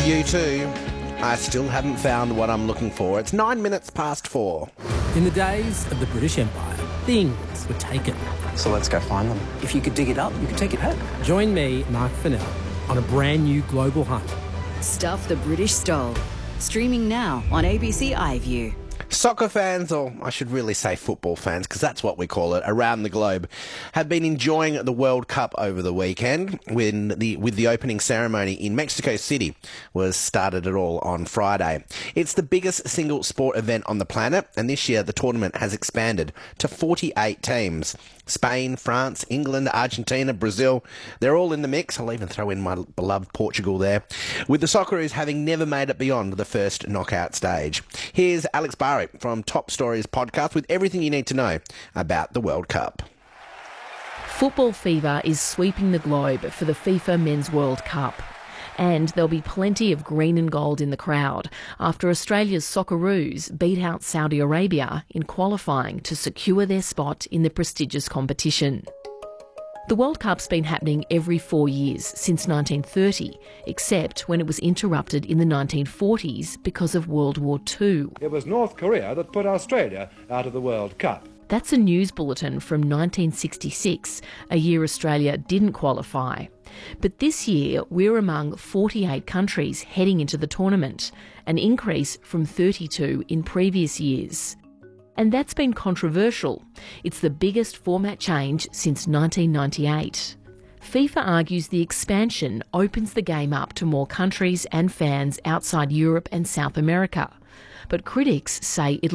You too. I still haven't found what I'm looking for. It's 9 minutes past 4. In the days of the British Empire, things were taken. So let's go find them. If you could dig it up, you could take it home. Join me, Mark Fennell, on a brand new global hunt. Stuff the British stole. Streaming now on ABC iView. Soccer fans, or I should really say football fans, because that's what we call it, around the globe, have been enjoying the World Cup over the weekend with the opening ceremony in Mexico City was started it all on Friday. It's the biggest single sport event on the planet, and this year the tournament has expanded to 48 teams. Spain, France, England, Argentina, Brazil, they're all in the mix. I'll even throw in my beloved Portugal there, with the Socceroos having never made it beyond the first knockout stage. Here's Alex Barrick from Top Stories podcast with everything you need to know about the World Cup. Football fever is sweeping the globe for the FIFA Men's World Cup. And there'll be plenty of green and gold in the crowd after Australia's Socceroos beat out Saudi Arabia in qualifying to secure their spot in the prestigious competition. The World Cup's been happening every 4 years since 1930, except when it was interrupted in the 1940s because of World War II. It was North Korea that put Australia out of the World Cup. That's a news bulletin from 1966, a year Australia didn't qualify. But this year, we're among 48 countries heading into the tournament, an increase from 32 in previous years. And that's been controversial. It's the biggest format change since 1998. FIFA argues the expansion opens the game up to more countries and fans outside Europe and South America. But critics say it